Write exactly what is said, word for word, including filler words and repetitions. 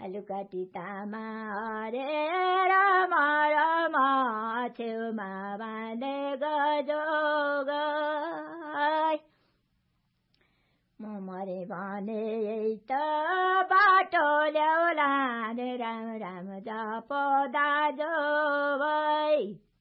अलुकटी तामा हरे राम राम छेउमा बाँधेको जोगाई म मरे भने त बाटो ल्याउला रे राम राम जप दाजो भाइ।